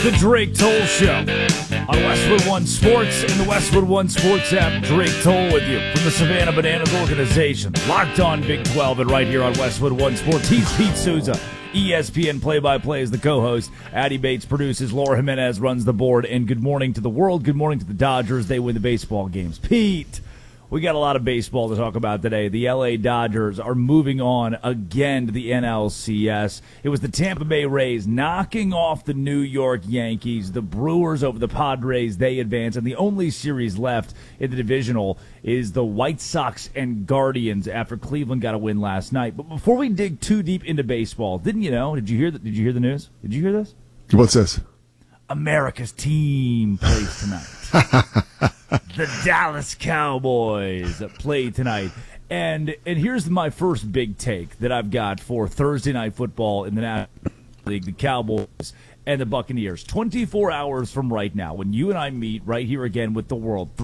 The Drake Toll Show on Westwood One Sports and the Westwood One Sports app. Drake Toll with you from the Savannah Bananas organization. Locked on Big 12 and right here on Westwood One Sports. He's Pete Souza. ESPN play-by-play is the co-host. Addie Bates produces. Laura Jimenez runs the board. And good morning to the world. Good morning to the Dodgers. They win the baseball games. Pete, we got a lot of baseball to talk about today. The L.A. Dodgers are moving on again to the NLCS. It was the Tampa Bay Rays knocking off the New York Yankees. The Brewers over the Padres, they advance. And the only series left in the divisional is the White Sox and Guardians after Cleveland got a win last night. But before we dig too deep into baseball, didn't you know? Did you hear the news? Did you hear this? What's this? America's team plays tonight. The Dallas Cowboys play tonight. And here's my first big take that I've got for Thursday Night Football in the National League, the Cowboys and the Buccaneers. 24 hours from right now, when you and I meet right here again with the world,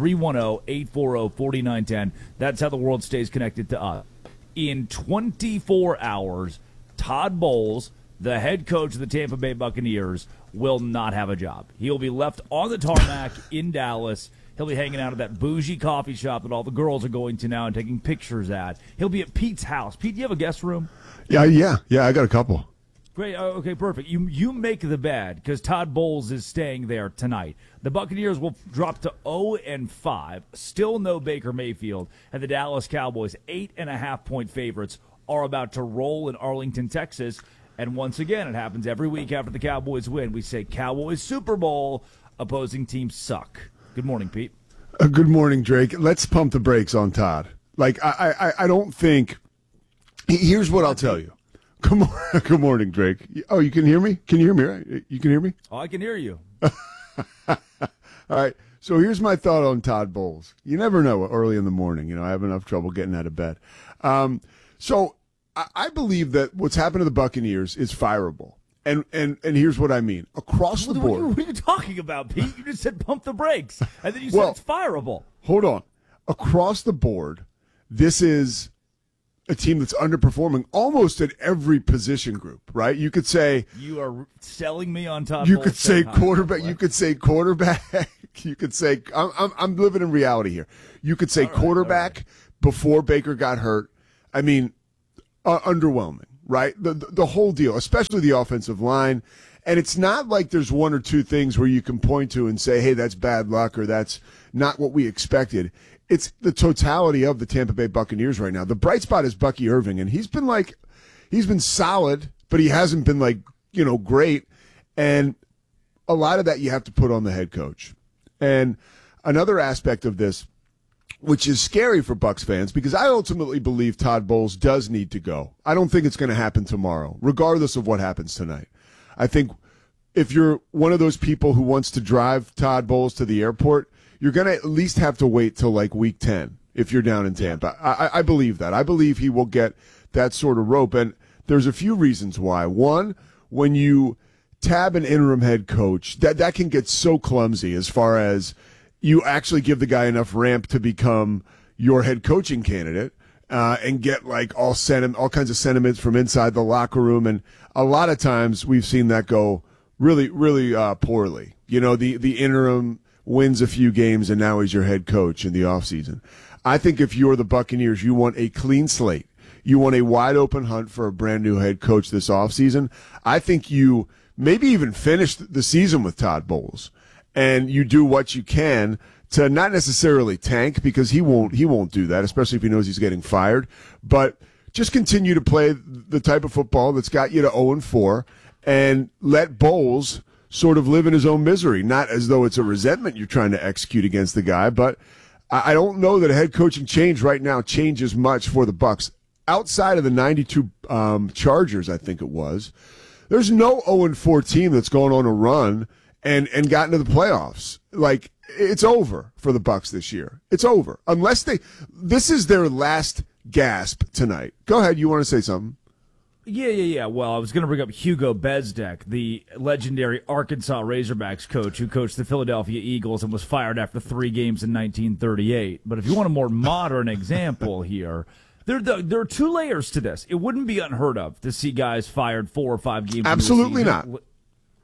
310-840-4910. That's how the world stays connected to us. In 24 hours, Todd Bowles, the head coach of the Tampa Bay Buccaneers, will not have a job. He'll be left on the tarmac in Dallas. He'll be hanging out at that bougie coffee shop that all the girls are going to now and taking pictures at. He'll be at Pete's house. Pete, do you have a guest room? Yeah, I got a couple. Great. Okay, perfect. You make the bed because Todd Bowles is staying there tonight. The Buccaneers will drop to 0-5. Still no Baker Mayfield. And the Dallas Cowboys, 8.5-point favorites, are about to roll in Arlington, Texas. And once again, it happens every week after the Cowboys win. We say Cowboys Super Bowl. Opposing teams suck. Good morning, Pete. Good morning, Drake. Let's pump the brakes on Todd. Like, I don't think. Here's what I'll tell you. Good morning, Drake. Oh, you can hear me? Can you hear me? Right? You can hear me? Oh, I can hear you. All right. So here's my thought on Todd Bowles. You never know early in the morning. I have enough trouble getting out of bed. So I believe that what's happened to the Buccaneers is fireable. And here's what I mean. Across the board. What are you talking about, Pete? You just said pump the brakes. And then you said it's fireable. Hold on. Across the board, this is a team that's underperforming almost at every position group, right? You could say. You are selling me on Todd Bowles. You could say quarterback. You could say quarterback. You could say. I'm living in reality here. You could say quarterback before Baker got hurt. I mean, underwhelming. Right? The whole deal, especially the offensive line. And it's not like there's one or two things where you can point to and say, hey, that's bad luck or that's not what we expected. It's the totality of the Tampa Bay Buccaneers right now. The bright spot is Bucky Irving, and he's been solid, but he hasn't been great. And a lot of that you have to put on the head coach. And another aspect of this, which is scary for Bucs fans, because I ultimately believe Todd Bowles does need to go. I don't think it's going to happen tomorrow, regardless of what happens tonight. I think if you're one of those people who wants to drive Todd Bowles to the airport, you're going to at least have to wait till week 10 if you're down in Tampa. I believe that. I believe he will get that sort of rope, and there's a few reasons why. One, when you tab an interim head coach, that can get so clumsy as far as you actually give the guy enough ramp to become your head coaching candidate and get all kinds of sentiments from inside the locker room. And a lot of times we've seen that go really, really poorly. The interim wins a few games and now he's your head coach in the offseason. I think if you're the Buccaneers, you want a clean slate. You want a wide open hunt for a brand new head coach this offseason. I think you maybe even finish the season with Todd Bowles. And you do what you can to not necessarily tank, because he won't do that, especially if he knows he's getting fired. But just continue to play the type of football that's got you to 0-4 and let Bowles sort of live in his own misery. Not as though it's a resentment you're trying to execute against the guy, but I don't know that a head coaching change right now changes much for the Bucs. Outside of the 92 Chargers, I think it was, there's no 0-4 team that's going on a run and gotten to the playoffs. It's over for the Bucs this year. It's over. Unless this is their last gasp tonight. Go ahead. You want to say something? Yeah. Well, I was going to bring up Hugo Bezdek, the legendary Arkansas Razorbacks coach who coached the Philadelphia Eagles and was fired after 3 games in 1938. But if you want a more modern example here, there are 2 layers to this. It wouldn't be unheard of to see guys fired 4 or 5 games. Absolutely not.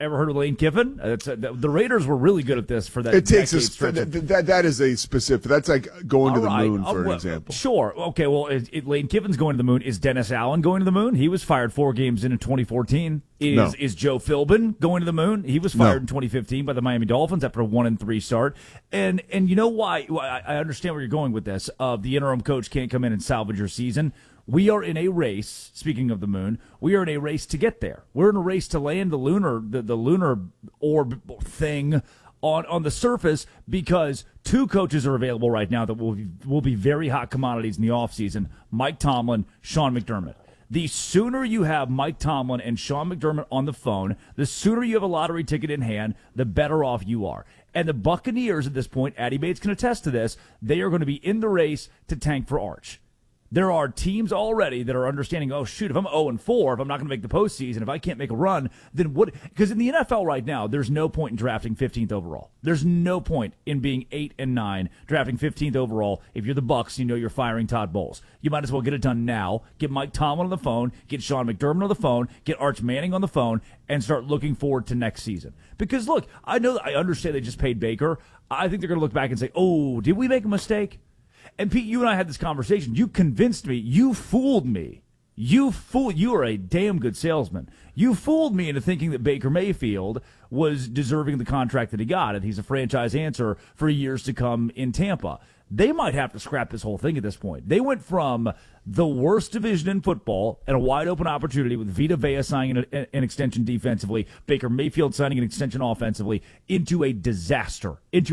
Ever heard of Lane Kiffin? The Raiders were really good at this for that. It takes that is a specific. That's like going to the moon, for example. Sure. Okay. Well, Lane Kiffin's going to the moon. Is Dennis Allen going to the moon? He was fired 4 games in 2014. Is Joe Philbin going to the moon? He was fired in 2015 by the Miami Dolphins after a 1-3 start. And you know why? I understand where you're going with this. The interim coach can't come in and salvage your season. We are in a race, speaking of the moon, we are in a race to get there. We're in a race to land the lunar orb thing on the surface because 2 coaches are available right now that will be very hot commodities in the offseason. Mike Tomlin, Sean McDermott. The sooner you have Mike Tomlin and Sean McDermott on the phone, the sooner you have a lottery ticket in hand, the better off you are. And the Buccaneers at this point, Addy Bates can attest to this, they are going to be in the race to tank for Arch. There are teams already that are understanding, oh, shoot, if I'm 0-4, if I'm not going to make the postseason, if I can't make a run, then what? Because in the NFL right now, there's no point in drafting 15th overall. There's no point in being 8-9, drafting 15th overall. If you're the Bucs, you know you're firing Todd Bowles. You might as well get it done now. Get Mike Tomlin on the phone, get Sean McDermott on the phone, get Arch Manning on the phone, and start looking forward to next season. Because, look, I understand they just paid Baker. I think they're going to look back and say, oh, did we make a mistake? And Pete, you and I had this conversation. You convinced me. You fooled me. You are a damn good salesman. You fooled me into thinking that Baker Mayfield was deserving of the contract that he got, and he's a franchise answer for years to come in Tampa. They might have to scrap this whole thing at this point. They went from the worst division in football and a wide-open opportunity with Vita Vea signing an extension defensively, Baker Mayfield signing an extension offensively, into a disaster in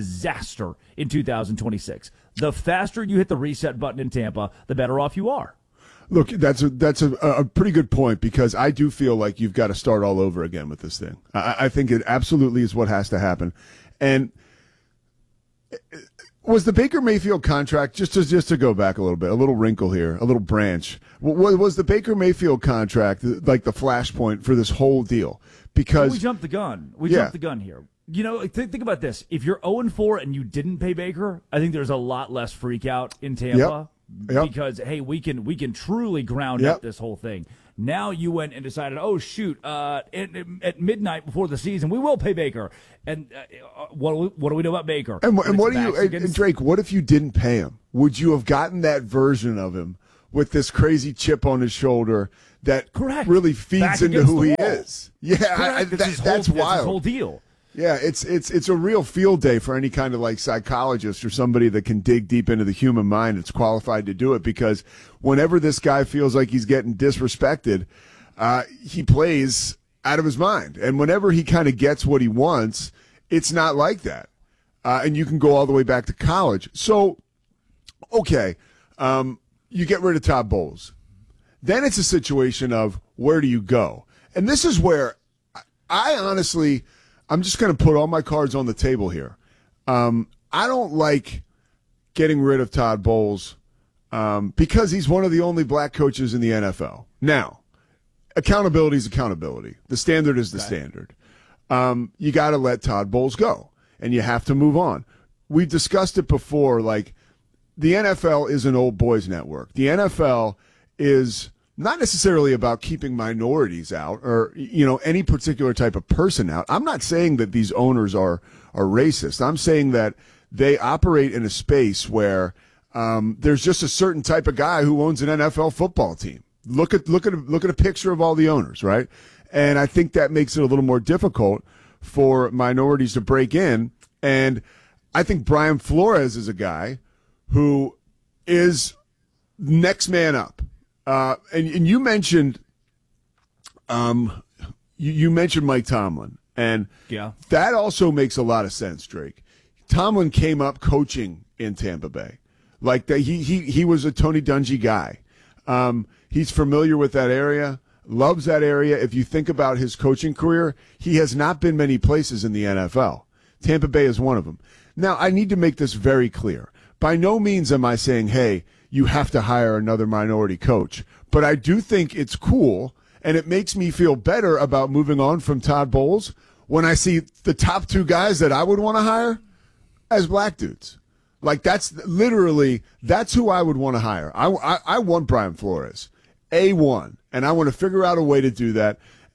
2026. The faster you hit the reset button in Tampa, the better off you are. Look, that's a pretty good point because I do feel like you've got to start all over again with this thing. I think it absolutely is what has to happen. And was the Baker Mayfield contract, just to go back a little bit, a little wrinkle here, a little branch, was the Baker Mayfield contract like the flashpoint for this whole deal? Because we jumped the gun. Jumped the gun here. You know, think about this. If you're 0-4 and you didn't pay Baker, I think there's a lot less freak out in Tampa because, hey, we can truly ground up this whole thing. Now you went and decided, oh, shoot, at midnight before the season, we will pay Baker. And what do we know about Baker? And what do you, and Drake, what if you didn't pay him? Would you have gotten that version of him with this crazy chip on his shoulder that really feeds into who he is? Yeah, that's wild. That's his whole deal. Yeah, it's a real field day for any kind of like psychologist or somebody that can dig deep into the human mind that's qualified to do it, because whenever this guy feels like he's getting disrespected, he plays out of his mind. And whenever he kind of gets what he wants, it's not like that. And you can go all the way back to college. So, okay, you get rid of Todd Bowles. Then it's a situation of where do you go? And this is where I honestly – I'm just going to put all my cards on the table here. I don't like getting rid of Todd Bowles because he's one of the only black coaches in the NFL. Now, accountability is accountability. The standard is the standard. You got to let Todd Bowles go, and you have to move on. We've discussed it before. Like, the NFL is an old boys network. The NFL is not necessarily about keeping minorities out or, any particular type of person out. I'm not saying that these owners are racist. I'm saying that they operate in a space where there's just a certain type of guy who owns an NFL football team. Look at a picture of all the owners, right? And I think that makes it a little more difficult for minorities to break in. And I think Brian Flores is a guy who is next man up. And you mentioned, you mentioned Mike Tomlin, and that also makes a lot of sense, Drake. Tomlin came up coaching in Tampa Bay, like that. He was a Tony Dungy guy. He's familiar with that area, loves that area. If you think about his coaching career, he has not been many places in the NFL. Tampa Bay is one of them. Now, I need to make this very clear. By no means am I saying, hey, you have to hire another minority coach. But I do think it's cool, and it makes me feel better about moving on from Todd Bowles when I see the top 2 guys that I would want to hire as black dudes. Like, that's who I would want to hire. I want Brian Flores, A1, and I want to figure out a way to do that.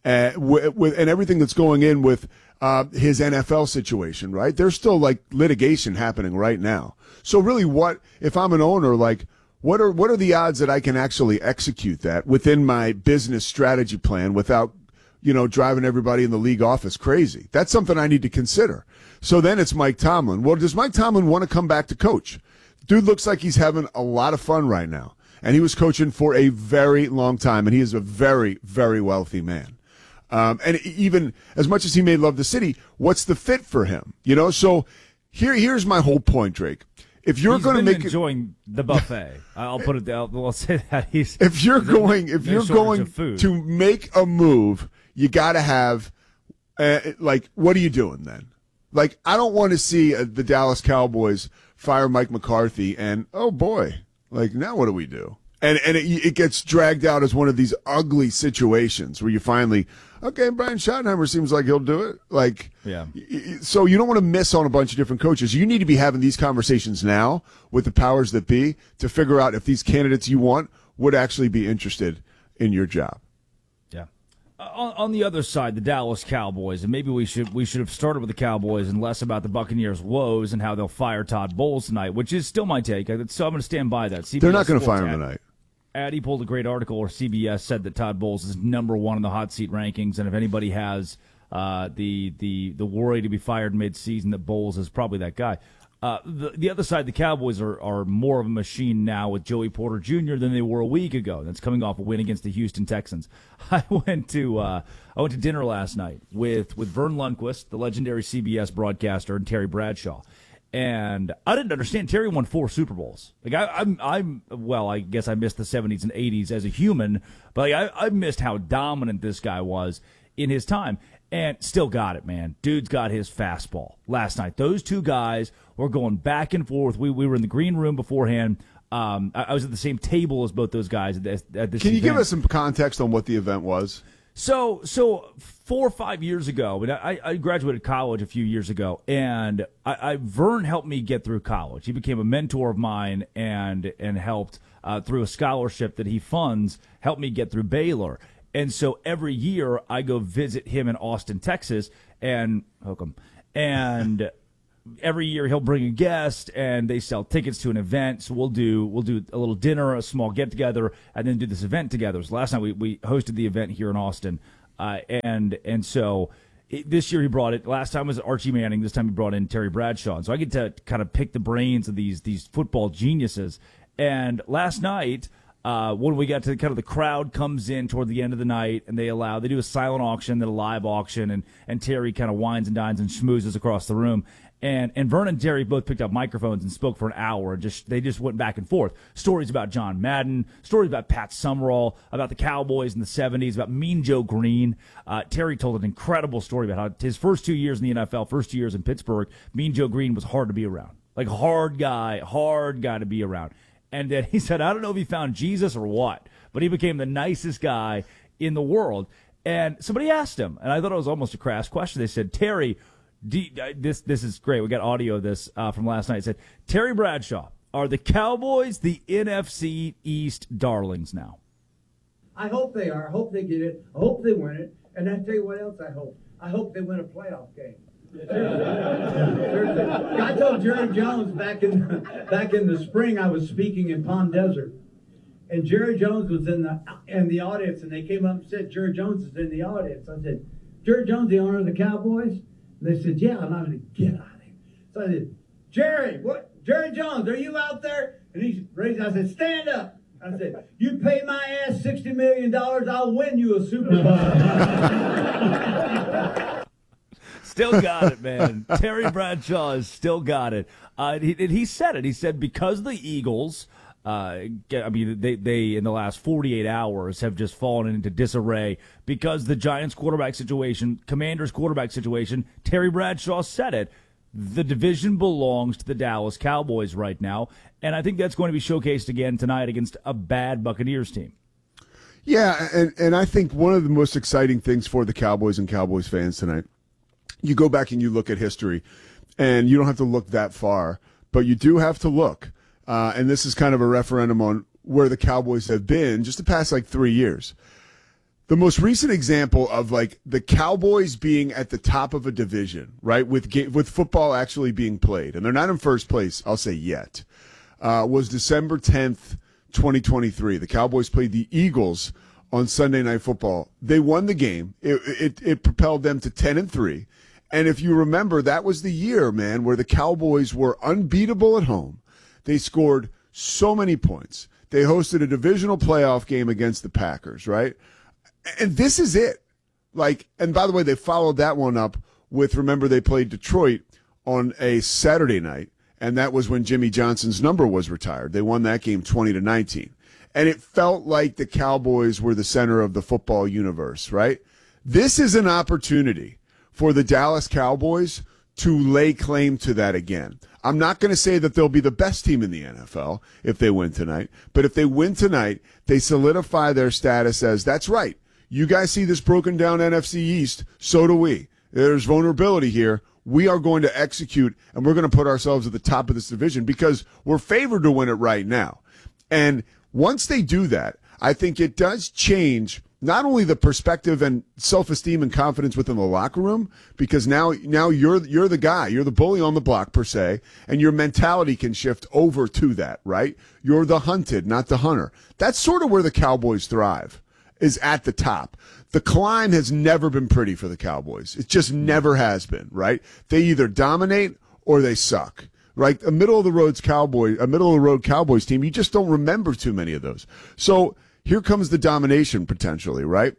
with and everything that's going in with his NFL situation, right? There's still like litigation happening right now. So really, what if I'm an owner? Like, what are the odds that I can actually execute that within my business strategy plan without, driving everybody in the league office crazy? That's something I need to consider. So then it's Mike Tomlin. Well, does Mike Tomlin want to come back to coach? Dude looks like he's having a lot of fun right now. And he was coaching for a very long time, and he is a very, very wealthy man. And even as much as he may love the city, what's the fit for him? So here's my whole point, Drake. If you're going to make enjoying the buffet, I'll put it down. We'll say that if you're going to make a move, you got to have what are you doing then? Like, I don't want to see the Dallas Cowboys fire Mike McCarthy and, oh boy, like, now what do we do? And it gets dragged out as one of these ugly situations where you finally, okay, Brian Schottenheimer seems like he'll do it. Like, yeah. So you don't want to miss on a bunch of different coaches. You need to be having these conversations now with the powers that be to figure out if these candidates you want would actually be interested in your job. Yeah. On the other side, the Dallas Cowboys, and maybe we should have started with the Cowboys and less about the Buccaneers' woes and how they'll fire Todd Bowles tonight, which is still my take. So I'm going to stand by that. They're not going to fire him tonight. Addy pulled a great article, or CBS said that Todd Bowles is number one in the hot seat rankings, and if anybody has the worry to be fired mid-season, that Bowles is probably that guy. The other side, the Cowboys are more of a machine now with Joey Porter Jr. than they were a week ago. That's coming off a win against the Houston Texans. I went to dinner last night with Vern Lundquist, the legendary CBS broadcaster, and Terry Bradshaw. And I didn't understand. Terry won 4 Super Bowls. Like I guess I missed the 70s and 80s as a human, but I missed how dominant this guy was in his time. And still got it, man. Dude's got his fastball. Last night, those two guys were going back and forth. We were in the green room beforehand. I was at the same table as both those guys at this Can you give us some context on what the event was? So 4 or 5 years ago, and I graduated college a few years ago, and Vern helped me get through college. He became a mentor of mine and helped through a scholarship that he funds, helped me get through Baylor. And so every year I go visit him in Austin, Texas, and hook him. And every year he'll bring a guest, and they sell tickets to an event. So we'll do a little dinner, a small get together, and then do this event together. So last night we hosted the event here in Austin, and so this year he brought it. Last time was Archie Manning. This time he brought in Terry Bradshaw. And so I get to kind of pick the brains of these football geniuses. And last night, when we got to kind of the crowd comes in toward the end of the night, and they do a silent auction, then a live auction, and Terry kind of wines and dines and schmoozes across the room. And Vern and Terry both picked up microphones and spoke for an hour, and they just went back and forth. Stories about John Madden, stories about Pat Summerall, about the Cowboys in the 70s, about Mean Joe Green. Terry told an incredible story about how his first 2 years in the NFL, first 2 years in Pittsburgh, Mean Joe Green was hard to be around. Like hard guy to be around. And then he said, I don't know if he found Jesus or what, but he became the nicest guy in the world. And somebody asked him, and I thought it was almost a crass question. They said, Terry, this is great. We got audio of this from last night. It said, Terry Bradshaw, are the Cowboys the NFC East darlings now? I hope they are. I hope they get it. I hope they win it. And I tell you what else I hope. I hope they win a playoff game. Seriously. I told Jerry Jones back in the spring I was speaking in Palm Desert, and Jerry Jones was in the audience, and they came up and said, Jerry Jones is in the audience. I said, Jerry Jones, the owner of the Cowboys? And they said, yeah. And I said, get out of here. So I said, Jerry Jones, are you out there? And he raised, I said, stand up. I said, you pay my ass $60 million, I'll win you a Super Bowl. Still got it, man. Terry Bradshaw has still got it. He said it. He said because the Eagles, they in the last 48 hours have just fallen into disarray because the Giants quarterback situation, Commanders quarterback situation, Terry Bradshaw said it. The division belongs to the Dallas Cowboys right now, and I think that's going to be showcased again tonight against a bad Buccaneers team. Yeah, and I think one of the most exciting things for the Cowboys and Cowboys fans tonight, you go back and you look at history, and you don't have to look that far, but you do have to look. And this is kind of a referendum on where the Cowboys have been just the past 3 years. the most recent example of like the Cowboys being at the top of a division, right, with football actually being played, and they're not in first place, I'll say yet, was December 10th, 2023. The Cowboys played the Eagles on Sunday Night Football. They won the game. It propelled them to 10-3. And if you remember, that was the year, man, where the Cowboys were unbeatable at home. They scored so many points. They hosted a divisional playoff game against the Packers, right? And this is it. Like, and by the way, they followed that one up with, remember, they played Detroit on a Saturday night, and that was when Jimmy Johnson's number was retired. They won that game 20-19. And it felt like the Cowboys were the center of the football universe, right? This is an opportunity for the Dallas Cowboys to lay claim to that again. I'm not going to say that they'll be the best team in the NFL if they win tonight, but if they win tonight, they solidify their status as, that's right, you guys see this broken down NFC East, so do we. There's vulnerability here. We are going to execute, and we're going to put ourselves at the top of this division because we're favored to win it right now. And once they do that, I think it does change not only the perspective and self-esteem and confidence within the locker room, because now you're the guy, you're the bully on the block per se, and your mentality can shift over to that, right? You're the hunted, not the hunter. That's sort of where the Cowboys thrive, is at the top. The climb has never been pretty for the Cowboys. It just never has been, right? They either dominate or they suck. Right, a middle of the road Cowboys team, you just don't remember too many of those. So here comes the domination potentially, right?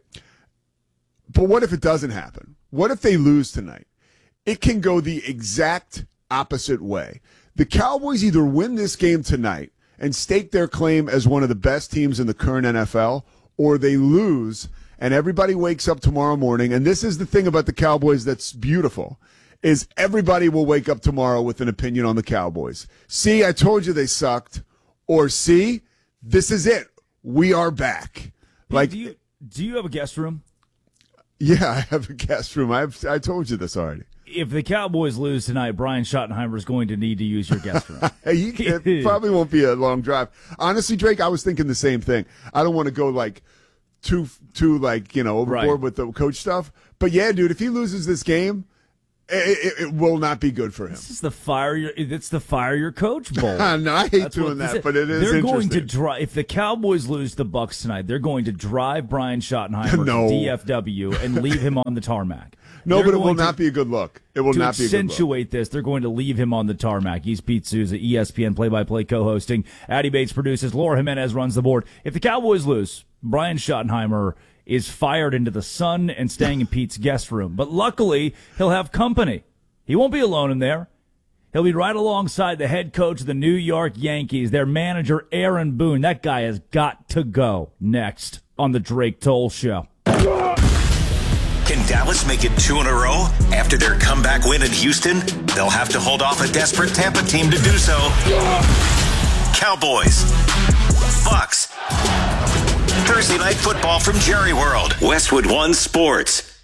But what if it doesn't happen? What if they lose tonight? It can go the exact opposite way. The Cowboys either win this game tonight and stake their claim as one of the best teams in the current NFL, or they lose and everybody wakes up tomorrow morning. And this is the thing about the Cowboys that's beautiful, is everybody will wake up tomorrow with an opinion on the Cowboys. See, I told you they sucked. Or see, this is it. We are back. Like, do you have a guest room? Yeah, I have a guest room. I told you this already. If the Cowboys lose tonight, Brian Schottenheimer is going to need to use your guest room. It probably won't be a long drive. Honestly, Drake, I was thinking the same thing. I don't want to go like too like, overboard with the coach stuff. But yeah, dude, if he loses this game, it will not be good for him. This is the fire your coach bowl. No, I hate doing that, but it is they're interesting. Going to drive. If the Cowboys lose the Bucs tonight, they're going to drive Brian Schottenheimer to DFW and leave him on the tarmac. No, but it will not be a good look. It will not be a good look. To accentuate this, they're going to leave him on the tarmac. He's Pete Souza, ESPN play-by-play co-hosting. Addie Bates produces. Laura Jimenez runs the board. If the Cowboys lose, Brian Schottenheimer is fired into the sun and staying in Pete's guest room. But luckily, he'll have company. He won't be alone in there. He'll be right alongside the head coach of the New York Yankees, their manager, Aaron Boone. That guy has got to go. Next on the Drake Toll Show. Can Dallas make it 2 in a row? After their comeback win in Houston, they'll have to hold off a desperate Tampa team to do so. Cowboys. Bucs. Thursday Night Football from Jerry World. Westwood One Sports.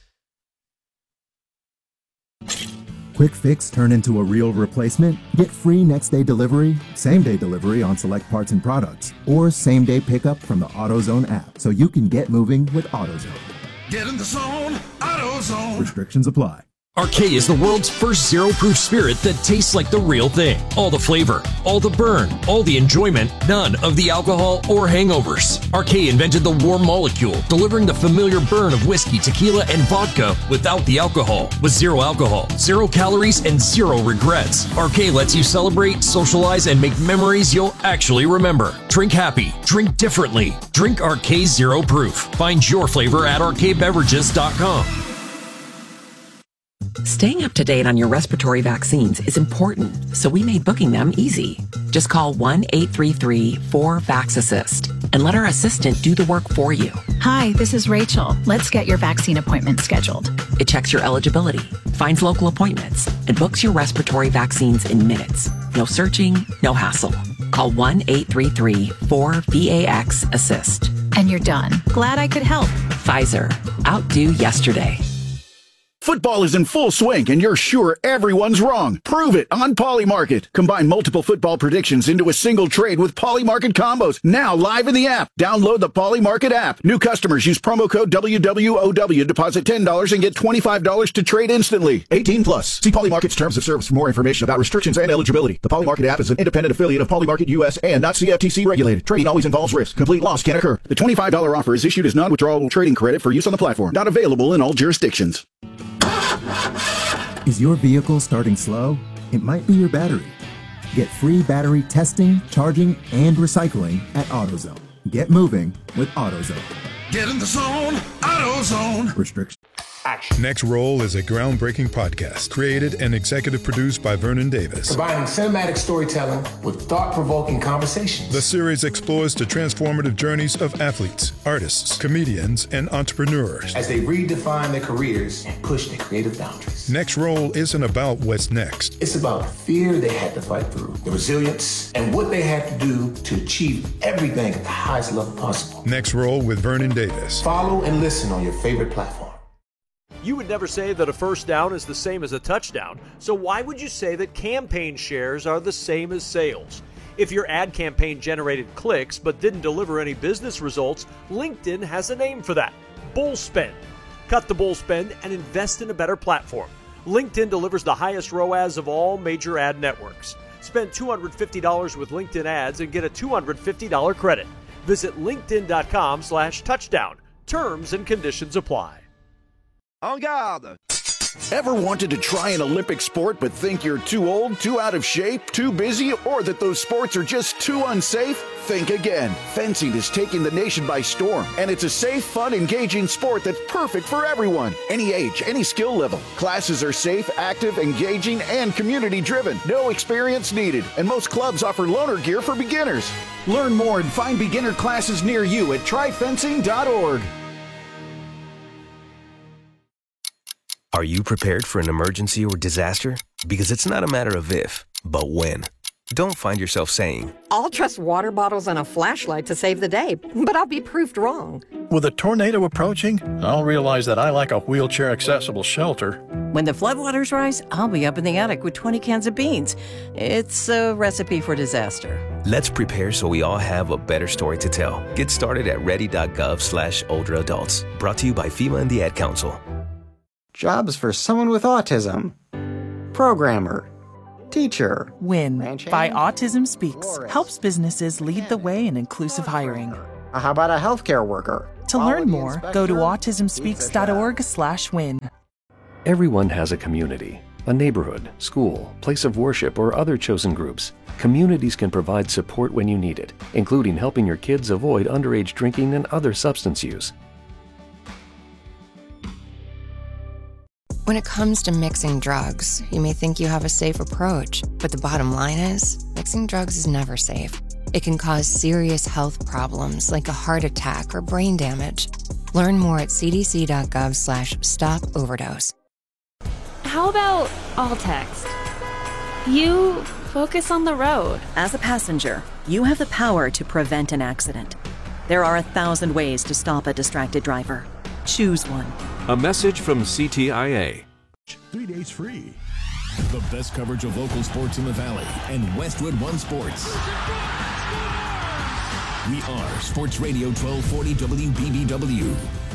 Quick fix turn into a real replacement? Get free next day delivery, same day delivery on select parts and products, or same day pickup from the AutoZone app so you can get moving with AutoZone. Get in the zone, AutoZone. Restrictions apply. Arcade is the world's first zero-proof spirit that tastes like the real thing. All the flavor, all the burn, all the enjoyment, none of the alcohol or hangovers. Arcade invented the warm molecule, delivering the familiar burn of whiskey, tequila, and vodka without the alcohol. With zero alcohol, 0 calories, and 0 regrets. Arcade lets you celebrate, socialize, and make memories you'll actually remember. Drink happy. Drink differently. Drink Arcade Zero Proof. Find your flavor at arcadebeverages.com. Staying up to date on your respiratory vaccines is important, so we made booking them easy. Just call 1-833-4-VAX-ASSIST and let our assistant do the work for you. Hi, this is Rachel. Let's get your vaccine appointment scheduled. It checks your eligibility, finds local appointments, and books your respiratory vaccines in minutes. No searching, no hassle. Call 1-833-4-VAX-ASSIST. And you're done. Glad I could help. Pfizer. Outdo yesterday. Football is in full swing, and you're sure everyone's wrong. Prove it on Polymarket. Combine multiple football predictions into a single trade with Polymarket combos. Now live in the app. Download the Polymarket app. New customers use promo code WWOW. Deposit $10 and get $25 to trade instantly. 18 plus. See Polymarket's terms of service for more information about restrictions and eligibility. The Polymarket app is an independent affiliate of Polymarket US and not CFTC regulated. Trading always involves risk. Complete loss can occur. The $25 offer is issued as non-withdrawable trading credit for use on the platform. Not available in all jurisdictions. Is your vehicle starting slow? It might be your battery. Get free battery testing, charging, and recycling at AutoZone. Get moving with AutoZone. Get in the zone, AutoZone. Restrictions. Next Roll is a groundbreaking podcast created and executive produced by Vernon Davis. Combining cinematic storytelling with thought-provoking conversations. The series explores the transformative journeys of athletes, artists, comedians, and entrepreneurs as they redefine their careers and push their creative boundaries. Next Roll isn't about what's next. It's about the fear they had to fight through, the resilience, and what they had to do to achieve everything at the highest level possible. Next Roll with Vernon Davis. Follow and listen on your favorite platform. You would never say that a first down is the same as a touchdown, so why would you say that campaign shares are the same as sales? If your ad campaign generated clicks but didn't deliver any business results, LinkedIn has a name for that: bull spend. Cut the bull spend and invest in a better platform. LinkedIn delivers the highest ROAS of all major ad networks. Spend $250 with LinkedIn ads and get a $250 credit. Visit linkedin.com/touchdown. Terms and conditions apply. En garde! Ever wanted to try an Olympic sport but think you're too old, too out of shape, too busy, or that those sports are just too unsafe? Think again. Fencing is taking the nation by storm, and it's a safe, fun, engaging sport that's perfect for everyone. Any age, any skill level. Classes are safe, active, engaging, and community-driven. No experience needed, and most clubs offer loaner gear for beginners. Learn more and find beginner classes near you at tryfencing.org. Are you prepared for an emergency or disaster? Because it's not a matter of if, but when. Don't find yourself saying, I'll trust water bottles and a flashlight to save the day, but I'll be proved wrong. With a tornado approaching, I'll realize that I lack a wheelchair-accessible shelter. When the floodwaters rise, I'll be up in the attic with 20 cans of beans. It's a recipe for disaster. Let's prepare so we all have a better story to tell. Get started at ready.gov/older adults. Brought to you by FEMA and the Ad Council. Jobs for someone with autism. Programmer. Teacher. WIN by Autism Speaks helps businesses lead the way in inclusive hiring. How about a healthcare worker? To learn more, go to autismspeaks.org/win. Everyone has a community, a neighborhood, school, place of worship, or other chosen groups. Communities can provide support when you need it, including helping your kids avoid underage drinking and other substance use. When it comes to mixing drugs, you may think you have a safe approach, but the bottom line is, mixing drugs is never safe. It can cause serious health problems like a heart attack or brain damage. Learn more at cdc.gov/stop-overdose. How about all text? You focus on the road. As a passenger, you have the power to prevent an accident. There are 1,000 ways to stop a distracted driver. Choose one. A message from CTIA. 3 days free. The best coverage of local sports in the Valley and Westwood One Sports. We are Sports Radio 1240 WBBW.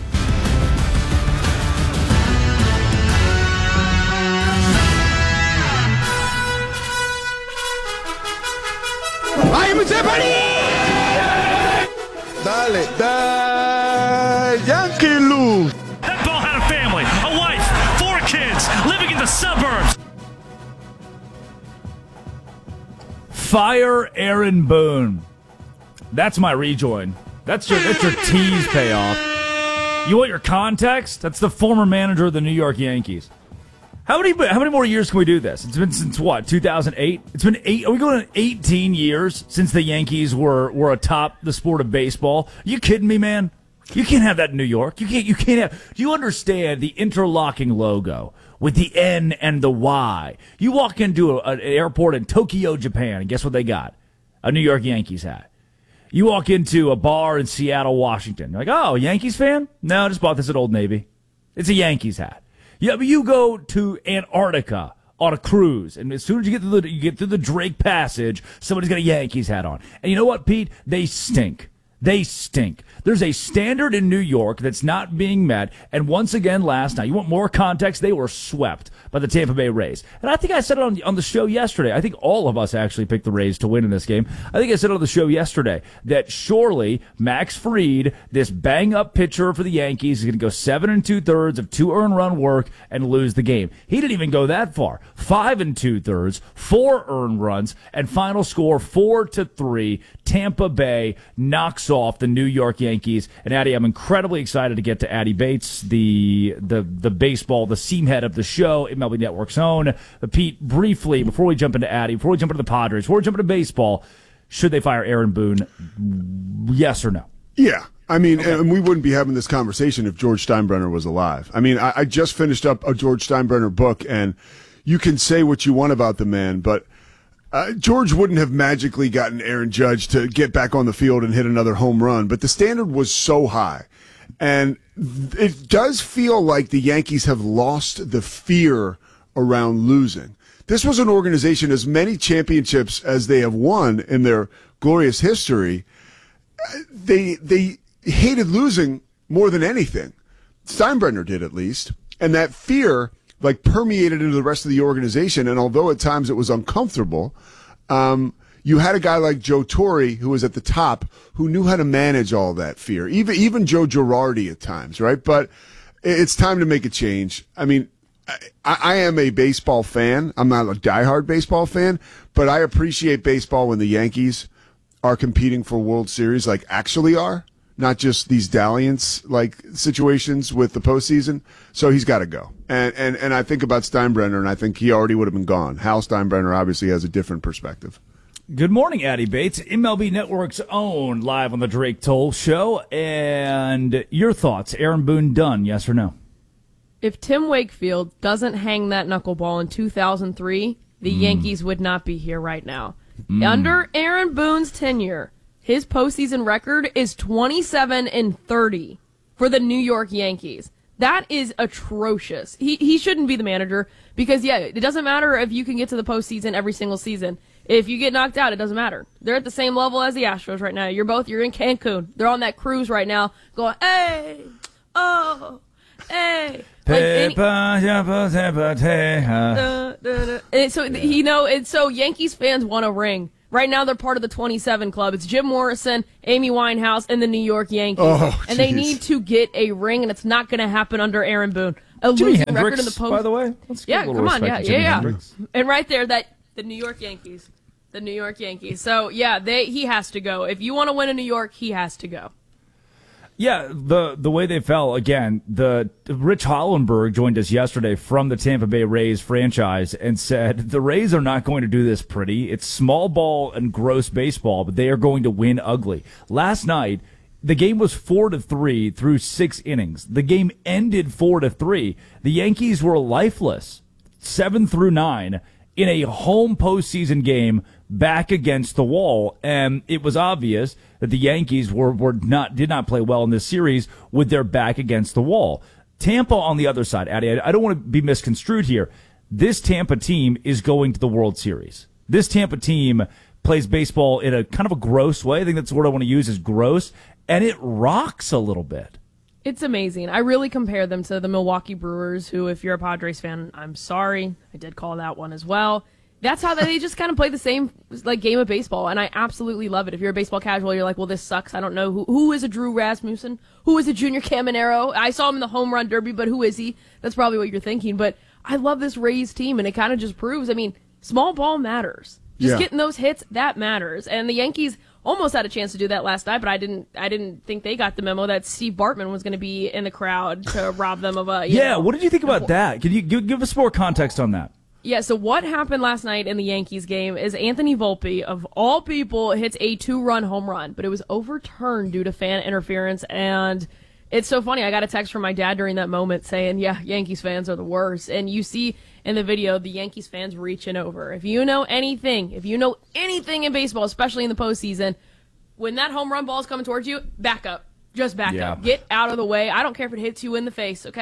I'm Zeppeli! Dale, Yankee Lou! That ball had a family, a wife, 4 kids, living in the suburbs. Fire Aaron Boone. That's my rejoin. That's your tease payoff. You want your context? That's the former manager of the New York Yankees. How many more years can we do this? It's been since what, 2008? It's been 8. Are we going on 18 years since the Yankees were atop the sport of baseball? Are you kidding me, man? You can't have that in New York. You can't have. Do you understand the interlocking logo with the N and the Y? You walk into an airport in Tokyo, Japan, and guess what they got? A New York Yankees hat. You walk into a bar in Seattle, Washington. You're like, oh, Yankees fan? No, I just bought this at Old Navy. It's a Yankees hat. Yeah, but you go to Antarctica on a cruise, and as soon as you get through the Drake Passage, somebody's got a Yankees hat on. And you know what, Pete? They stink. They stink. There's a standard in New York that's not being met, and once again last night, you want more context, they were swept by the Tampa Bay Rays. And I think I said it on the show yesterday. I think all of us actually picked the Rays to win in this game. I think I said on the show yesterday that surely Max Fried, this bang-up pitcher for the Yankees, is going to go 7 2/3 of 2 earned run work and lose the game. He didn't even go that far. 5 2/3, 4 earned runs, and final score 4-3. Tampa Bay knocks off the New York Yankees. And Addy, I'm incredibly excited to get to Addy Bates, the baseball, the seam head of the show, MLB Network's own. Pete, briefly, before we jump into Addy, before we jump into the Padres, before we jump into baseball, should they fire Aaron Boone? Yes or no? Yeah. I mean, and we wouldn't be having this conversation if George Steinbrenner was alive. I mean, I just finished up a George Steinbrenner book, and you can say what you want about the man, but George wouldn't have magically gotten Aaron Judge to get back on the field and hit another home run, but the standard was so high. And it does feel like the Yankees have lost the fear around losing. This was an organization, as many championships as they have won in their glorious history, they hated losing more than anything. Steinbrenner did, at least. And that fear permeated into the rest of the organization, and although at times it was uncomfortable, you had a guy like Joe Torre, who was at the top, who knew how to manage all that fear. Even Joe Girardi at times, right? But it's time to make a change. I mean, I am a baseball fan. I'm not a diehard baseball fan, but I appreciate baseball when the Yankees are competing for World Series, actually are. Not just these dalliance situations with the postseason. So he's got to go. And I think about Steinbrenner, and I think he already would have been gone. Hal Steinbrenner obviously has a different perspective. Good morning, Addy Bates, MLB Network's own, live on the Drake Toll Show. And your thoughts, Aaron Boone done, yes or no? If Tim Wakefield doesn't hang that knuckleball in 2003, the Yankees would not be here right now. Under Aaron Boone's tenure, his postseason record is 27-30 for the New York Yankees. That is atrocious. He shouldn't be the manager because, it doesn't matter if you can get to the postseason every single season. If you get knocked out, it doesn't matter. They're at the same level as the Astros right now. You're in Cancun. They're on that cruise right now going, hey, oh, hey. And so Yankees fans want a ring. Right now, they're part of the 27 club. It's Jim Morrison, Amy Winehouse, and the New York Yankees. And they need to get a ring, and it's not going to happen under Aaron Boone. A losing record in the post. By the way, let's yeah, give a come little on, yeah. And right there, the New York Yankees, So he has to go. If you want to win in New York, he has to go. Yeah, the way they fell, again, Rich Hollenberg joined us yesterday from the Tampa Bay Rays franchise and said the Rays are not going to do this pretty. It's small ball and gross baseball, but they are going to win ugly. Last night, the game was 4-3 through 6 innings. The game ended 4-3. The Yankees were lifeless 7 through 9 in a home postseason game back against the wall, and it was obvious that the Yankees did not play well in this series with their back against the wall. Tampa on the other side, Addy, I don't want to be misconstrued here. This Tampa team is going to the World Series. This Tampa team plays baseball in a kind of a gross way. I think that's the word I want to use is gross, and it rocks a little bit. It's amazing. I really compare them to the Milwaukee Brewers, who, if you're a Padres fan, I'm sorry. I did call that one as well. That's how they just kind of play the same game of baseball, and I absolutely love it. If you're a baseball casual, you're like, well, this sucks. I don't know who is a Drew Rasmussen, who is a Junior Caminero. I saw him in the home run derby, but who is he? That's probably what you're thinking. But I love this Rays team, and it kind of just proves. I mean, small ball matters. Just getting those hits, that matters. And the Yankees almost had a chance to do that last night, but I didn't think they got the memo that Steve Bartman was going to be in the crowd to rob them of a. What did you think about that? Can you give us more context on that? Yeah, so what happened last night in the Yankees game is Anthony Volpe, of all people, hits a 2-run home run, but it was overturned due to fan interference, and it's so funny. I got a text from my dad during that moment saying, Yankees fans are the worst, and you see in the video the Yankees fans reaching over. If you know anything in baseball, especially in the postseason, when that home run ball is coming towards you, back up. Just back up. Get out of the way. I don't care if it hits you in the face, okay?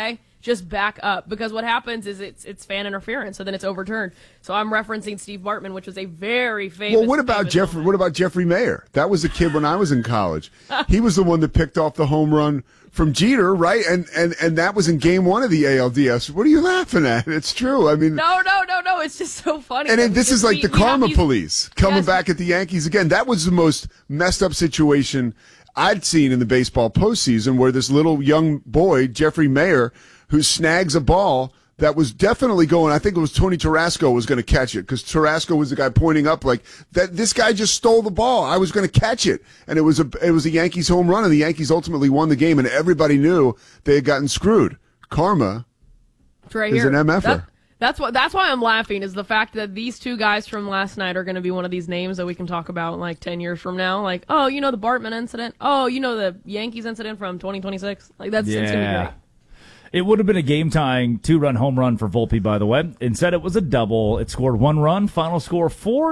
just back up, because what happens is it's fan interference, so then it's overturned. So I'm referencing Steve Bartman, which was a very famous. Well, what about Jeffrey? What about Jeffrey Mayer? That was the kid when I was in college. He was the one that picked off the home run from Jeter, right? And that was in Game 1 of the ALDS. What are you laughing at? It's true. I mean, no. It's just so funny. And then this is like the karma police coming back at the Yankees again. That was the most messed up situation I'd seen in the baseball postseason, where this little young boy, Jeffrey Mayer, who snags a ball that was definitely going, I think it was Tony Tarasco was going to catch it, because Tarasco was the guy pointing up like that. This guy just stole the ball. I was going to catch it. And it was a Yankees home run, and the Yankees ultimately won the game, and everybody knew they had gotten screwed. Karma right is here. an MFer. That's why I'm laughing, is the fact that these two guys from last night are going to be one of these names that we can talk about in like 10 years from now. Like, oh, you know the Bartman incident? Oh, you know the Yankees incident from 2026? Like, it's going to be great. It would have been a game-tying 2-run home run for Volpe, by the way. Instead, it was a double. It scored 1 run. Final score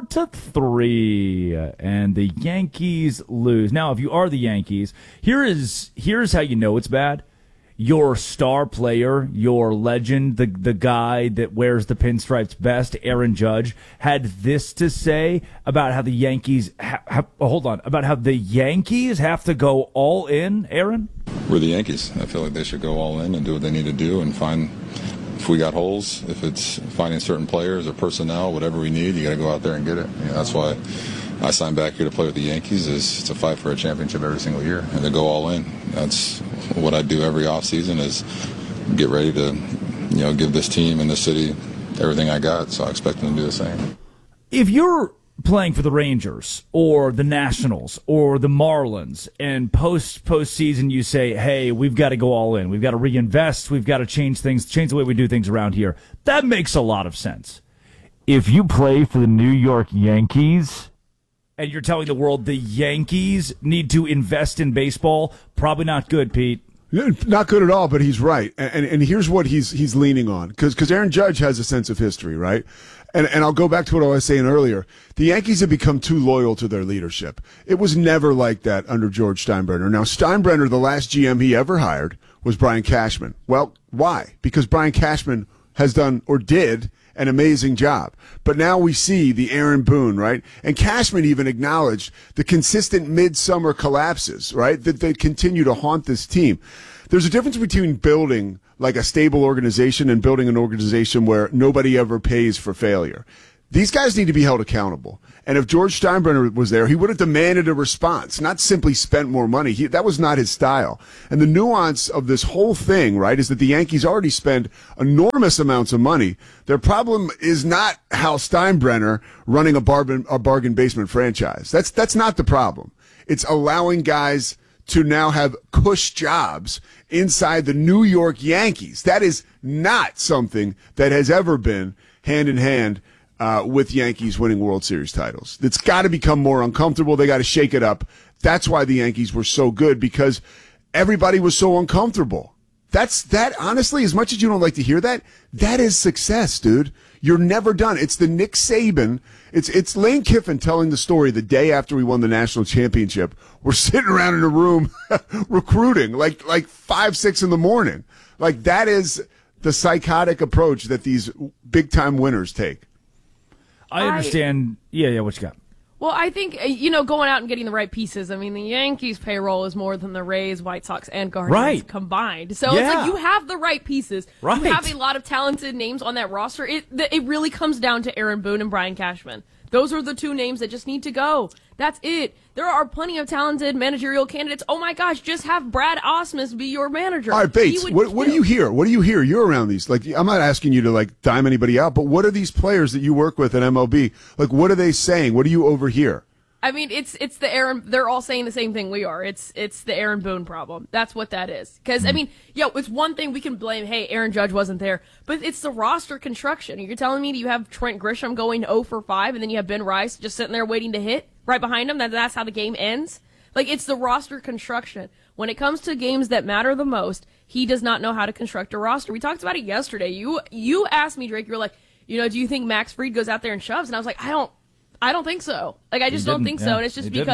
4-3, and the Yankees lose. Now, if you are the Yankees, here's how you know it's bad. Your star player, your legend, the guy that wears the pinstripes best, Aaron Judge, had this to say about how the Yankees about how the Yankees have to go all in. Aaron, we're the Yankees. I feel like they should go all in and do what they need to do and find. If we got holes, if it's finding certain players or personnel, whatever we need, you got to go out there and get it. You know, that's why I signed back here to play with the Yankees. Is to fight for a championship every single year and to go all in. That's what I do every offseason, is get ready to, give this team and this city everything I got. So I expect them to do the same. If you're playing for the Rangers or the Nationals or the Marlins, and postseason you say, hey, we've got to go all in. We've got to reinvest. We've got to change the way we do things around here. That makes a lot of sense. If you play for the New York Yankees and you're telling the world the Yankees need to invest in baseball, probably not good, Pete. Not good at all, but he's right. And here's what he's leaning on, because Aaron Judge has a sense of history, right? And I'll go back to what I was saying earlier. The Yankees have become too loyal to their leadership. It was never like that under George Steinbrenner. Now, Steinbrenner, the last GM he ever hired, was Brian Cashman. Well, why? Because Brian Cashman has done, or did, an amazing job. But now we see the Aaron Boone, right? And Cashman even acknowledged the consistent midsummer collapses, right? That they continue to haunt this team. There's a difference between building like a stable organization and building an organization where nobody ever pays for failure. These guys need to be held accountable. And if George Steinbrenner was there, he would have demanded a response, not simply spent more money. That was not his style. And the nuance of this whole thing, right, is that the Yankees already spend enormous amounts of money. Their problem is not Hal Steinbrenner running a bargain basement franchise. That's not the problem. It's allowing guys to now have cush jobs inside the New York Yankees. That is not something that has ever been hand in hand with Yankees winning World Series titles. It's got to become more uncomfortable. They got to shake it up. That's why the Yankees were so good, because everybody was so uncomfortable. That honestly, as much as you don't like to hear that, that is success, dude. You're never done. It's the Nick Saban. It's Lane Kiffin telling the story the day after we won the national championship. We're sitting around in a room recruiting like 5, 6 in the morning. Like, that is the psychotic approach that these big time winners take. I understand. Yeah, what you got? Well, I think, going out and getting the right pieces. I mean, the Yankees' payroll is more than the Rays, White Sox, and Guardians combined. So it's like you have the right pieces. Right. You have a lot of talented names on that roster. It really comes down to Aaron Boone and Brian Cashman. Those are the two names that just need to go. That's it. There are plenty of talented managerial candidates. Oh my gosh, just have Brad Ausmus be your manager. All right, Bates, what do you hear? What do you hear? You're around these. Like, I'm not asking you to dime anybody out, but what are these players that you work with at MLB? Like, what are they saying? What do you overhear? I mean, it's the Aaron. They're all saying the same thing we are. It's the Aaron Boone problem. That's what that is. Because I mean, it's one thing we can blame. Hey, Aaron Judge wasn't there, but it's the roster construction. You're telling me that you have Trent Grisham going 0 for 5, and then you have Ben Rice just sitting there waiting to hit right behind him. That's how the game ends. Like, it's the roster construction. When it comes to games that matter the most, he does not know how to construct a roster. We talked about it yesterday. You asked me, Drake. You were like, do you think Max Fried goes out there and shoves? And I was like, I don't think so. Like, I just don't think so. And it's just because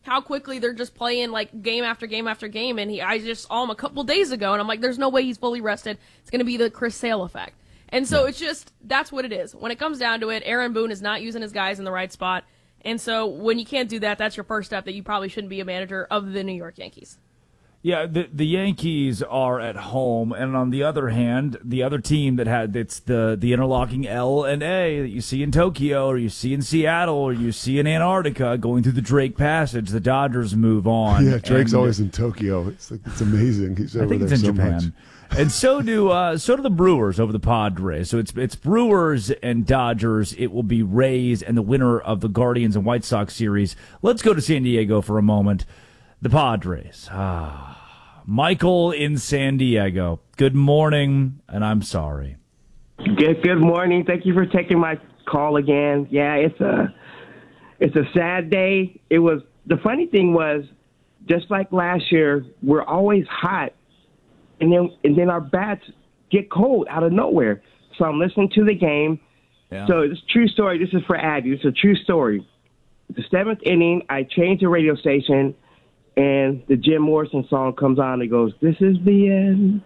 how quickly they're just playing like game after game after game. And I just saw him a couple days ago, and I'm like, there's no way he's fully rested. It's going to be the Chris Sale effect. And so it's just, that's what it is. When it comes down to it, Aaron Boone is not using his guys in the right spot. And so when you can't do that, that's your first step that you probably shouldn't be a manager of the New York Yankees. Yeah, the Yankees are at home, and on the other hand, the other team that it's the interlocking L and A that you see in Tokyo, or you see in Seattle, or you see in Antarctica, going through the Drake Passage. The Dodgers move on. Yeah, Drake's always in Tokyo. It's amazing. He's over there it's in so Japan. much. And so do the Brewers over the Padres. So it's Brewers and Dodgers. It will be Rays and the winner of the Guardians and White Sox series. Let's go to San Diego for a moment. The Padres. Michael in San Diego. Good morning, and I'm sorry. Good morning. Thank you for taking my call again. Yeah, it's a sad day. The funny thing was, just like last year, we're always hot, and then our bats get cold out of nowhere. So I'm listening to the game. Yeah. So it's a true story. This is for Addy. It's a true story. The 7th inning, I changed the radio station, and the Jim Morrison song comes on. It goes, "This is the end."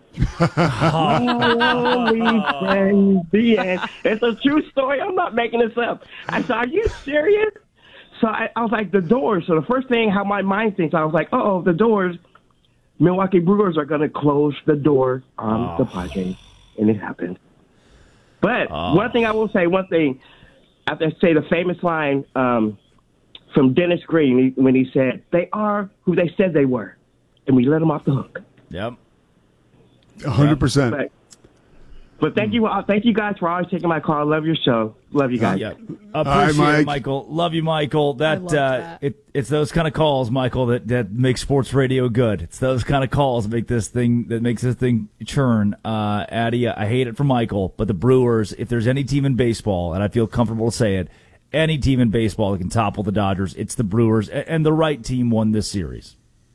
Only friends, the end. It's a true story. I'm not making this up. I said, "Are you serious?" So I was like, the Doors. So the first thing, how my mind thinks, I was like, the Doors. Milwaukee Brewers are going to close the door on the Padres, and it happened. But one thing I will say, I have to say the famous line from Dennis Green when he said, "They are who they said they were," and we let them off the hook. Yep. 100%. But thank you guys for always taking my call. I love your show. Love you guys. Yeah. Appreciate it, Michael. Love you, Michael. It's those kind of calls, Michael, that make sports radio good. It's those kind of calls that makes this thing churn. Addy, I hate it for Michael, but the Brewers, if there's any team in baseball, and I feel comfortable to say it, any team in baseball that can topple the Dodgers, it's the Brewers, and the right team won this series.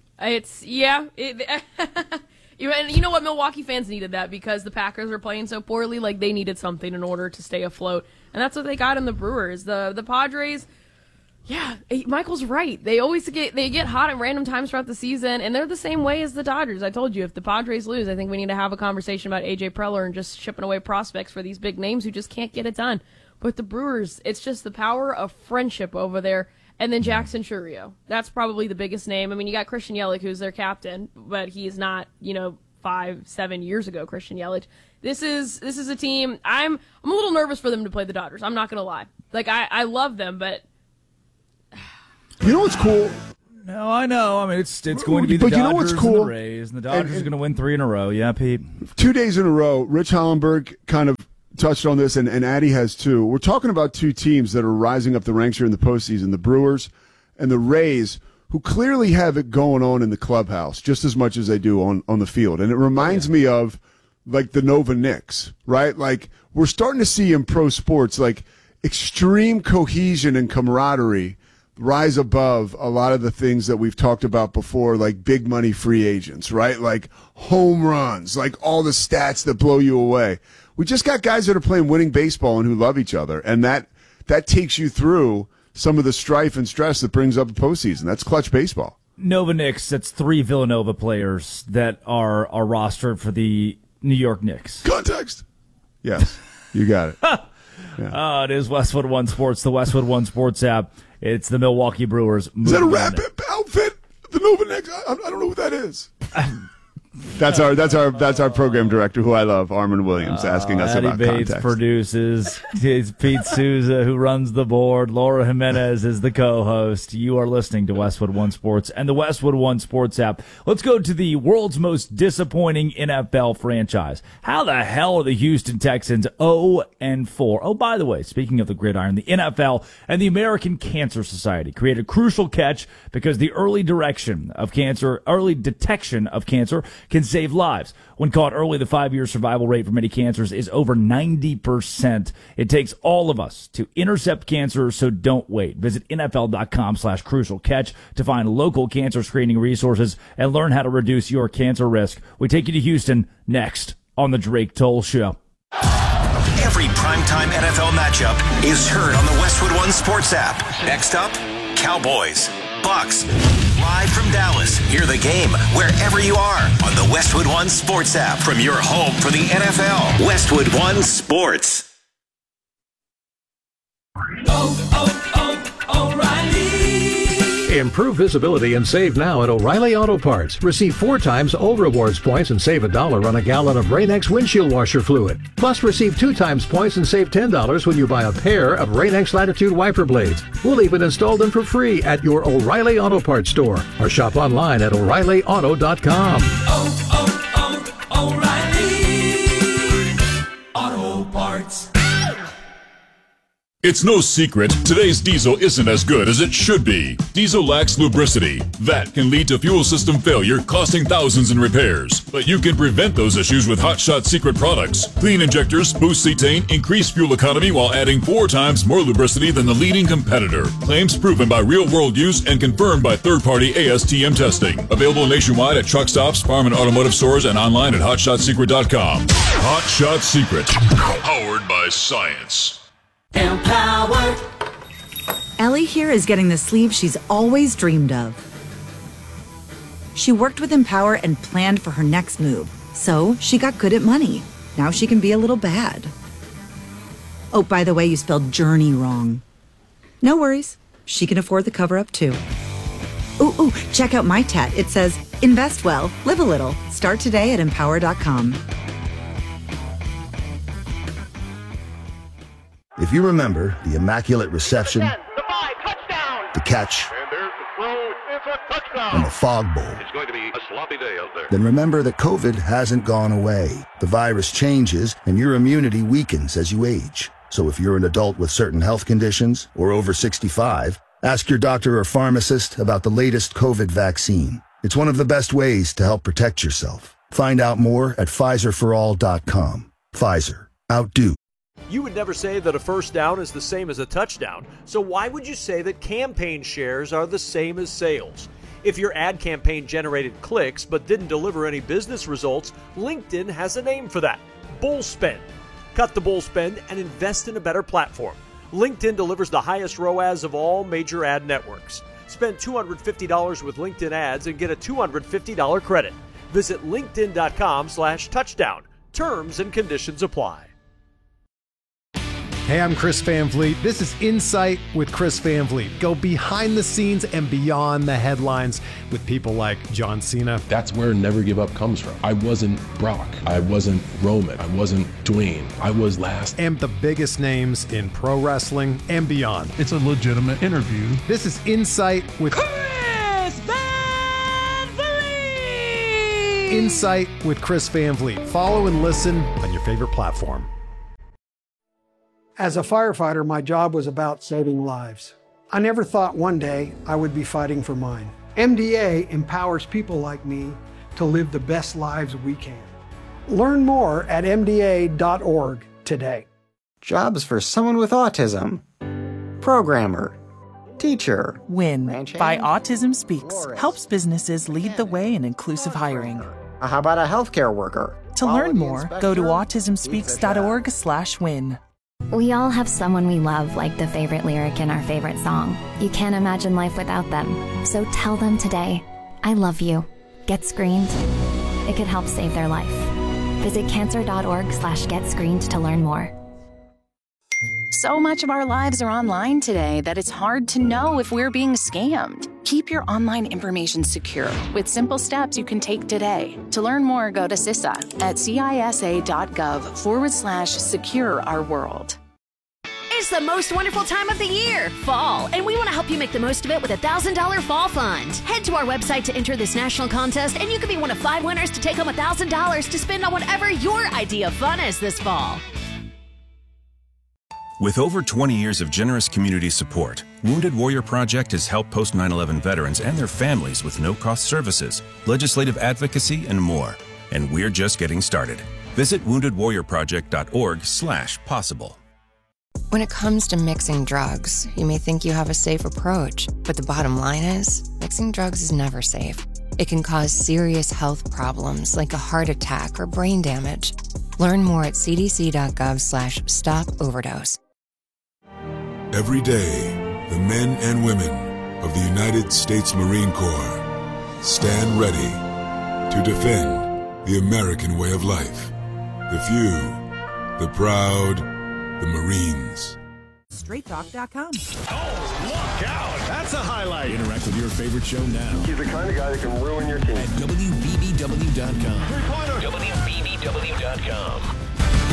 And you know what? Milwaukee fans needed that because the Packers were playing so poorly. Like, they needed something in order to stay afloat. And that's what they got in the Brewers. The Padres, yeah, Michael's right. They always get hot at random times throughout the season, and they're the same way as the Dodgers. I told you, if the Padres lose, I think we need to have a conversation about A.J. Preller and just shipping away prospects for these big names who just can't get it done. But the Brewers, it's just the power of friendship over there. And then Jackson Chourio. That's probably the biggest name. I mean, you got Christian Yelich, who's their captain, but he's not, 5-7 years ago, Christian Yelich. This is a team. I'm a little nervous for them to play the Dodgers. I'm not going to lie. Like, I love them, but you know what's cool? No, I know. I mean, it's going to be the Dodgers, you know what's cool? And the Rays, and the Dodgers are going to win 3 in a row. Yeah, Pete. 2 days in a row, Rich Hollenberg kind of touched on this, and Addy has too. We're talking about two teams that are rising up the ranks here in the postseason, the Brewers and the Rays, who clearly have it going on in the clubhouse just as much as they do on the field. And it reminds me of, like, the Nova Knicks, right? Like, we're starting to see in pro sports, like, extreme cohesion and camaraderie rise above a lot of the things that we've talked about before, like big money free agents, right? Like home runs, like all the stats that blow you away. We just got guys that are playing winning baseball and who love each other, and that takes you through some of the strife and stress that brings up the postseason. That's clutch baseball. Nova Knicks, that's 3 Villanova players that are rostered for the New York Knicks. Context. Yes, you got it. Yeah. It is Westwood One Sports, the Westwood One Sports app. It's the Milwaukee Brewers. Is that a rap outfit? The Nova Knicks? I don't know what that is. That's our program director, who I love, Armin Williams, asking us Addy about Bates context. Produces. It's Pete Souza who runs the board. Laura Jimenez is the co-host. You are listening to Westwood One Sports and the Westwood One Sports app. Let's go to the world's most disappointing NFL franchise. How the hell are the Houston Texans 0-4? Oh, by the way, speaking of the gridiron, the NFL and the American Cancer Society created a crucial catch because the early detection of cancer can save lives. When caught early, the 5-year survival rate for many cancers is over 90%. It takes all of us to intercept cancer, so don't wait. Visit NFL.com/crucial catch to find local cancer screening resources and learn how to reduce your cancer risk. We take you to Houston next on the Drake Toll Show. Every primetime NFL matchup is heard on the Westwood One Sports app. Next up, Cowboys, Bucks. Live from Dallas, hear the game wherever you are on the Westwood One Sports app from your home for the NFL. Westwood One Sports. O'Reilly. Improve visibility and save now at O'Reilly Auto Parts. Receive 4 times old rewards points and save $1 on a gallon of Rain-X windshield washer fluid. Plus, receive 2 times points and save $10 when you buy a pair of Rain-X Latitude wiper blades. We'll even install them for free at your O'Reilly Auto Parts store or shop online at O'ReillyAuto.com. O'Reilly Auto Parts. It's no secret, today's diesel isn't as good as it should be. Diesel lacks lubricity. That can lead to fuel system failure, costing thousands in repairs. But you can prevent those issues with Hot Shot Secret products. Clean injectors, boost cetane, increase fuel economy while adding 4 times more lubricity than the leading competitor. Claims proven by real-world use and confirmed by third-party ASTM testing. Available nationwide at truck stops, farm and automotive stores, and online at HotShotSecret.com. Hot Shot Secret. Powered by science. Empowered. Ellie here is getting the sleeve she's always dreamed of. She worked with Empower and planned for her next move, so she got good at money. Now she can be a little bad. Oh, by the way, you spelled journey wrong. No worries. She can afford the cover-up too. Ooh, check out my tat. It says, invest well, live a little. Start today at empower.com. If you remember the immaculate reception, the catch, and the fog bowl, it's going to be a sloppy day out there. Then remember that COVID hasn't gone away. The virus changes and your immunity weakens as you age. So if you're an adult with certain health conditions or over 65, ask your doctor or pharmacist about the latest COVID vaccine. It's one of the best ways to help protect yourself. Find out more at PfizerForAll.com. Pfizer. Outdo. You would never say that a first down is the same as a touchdown, so why would you say that campaign shares are the same as sales? If your ad campaign generated clicks but didn't deliver any business results, LinkedIn has a name for that: bull spend. Cut the bull spend and invest in a better platform. LinkedIn delivers the highest ROAS of all major ad networks. Spend $250 with LinkedIn ads and get a $250 credit. Visit linkedin.com/touchdown. Terms and conditions apply. Hey, I'm Chris Van Vliet. This is Insight with Chris Van Vliet. Go behind the scenes and beyond the headlines with people like John Cena. That's where Never Give Up comes from. I wasn't Brock. I wasn't Roman. I wasn't Dwayne. I was last. And the biggest names in pro wrestling and beyond. It's a legitimate interview. This is Insight with Chris Van Vliet. Insight with Chris Van Vliet. Follow and listen on your favorite platform. As a firefighter, my job was about saving lives. I never thought one day I would be fighting for mine. MDA empowers people like me to live the best lives we can. Learn more at MDA.org today. Jobs for someone with autism. Programmer. Teacher. WIN by Autism Speaks helps businesses lead the way in inclusive hiring. How about a healthcare worker? To learn more, go to autismspeaks.org/win. We all have someone we love, like the favorite lyric in our favorite song. You can't imagine life without them. So tell them today, I love you. Get screened. It could help save their life. Visit cancer.org/getscreened to learn more. So much of our lives are online today that it's hard to know if we're being scammed. Keep your online information secure with simple steps you can take today. To learn more, go to CISA at CISA.gov/secure our world. It's the most wonderful time of the year, fall, and we want to help you make the most of it with a $1,000 fall fund. Head to our website to enter this national contest, and you can be one of 5 winners to take home $1,000 to spend on whatever your idea of fun is this fall. With over 20 years of generous community support, Wounded Warrior Project has helped post-9/11 veterans and their families with no-cost services, legislative advocacy, and more. And we're just getting started. Visit woundedwarriorproject.org/possible. When it comes to mixing drugs, you may think you have a safe approach, but the bottom line is, mixing drugs is never safe. It can cause serious health problems like a heart attack or brain damage. Learn more at cdc.gov/stop overdose. Every day, the men and women of the United States Marine Corps stand ready to defend the American way of life. The few, the proud, the Marines. StraightTalk.com. Oh, look out! That's a highlight. Interact with your favorite show now. He's the kind of guy that can ruin your team. At WBBW.com. Three-pointer. WBBW.com.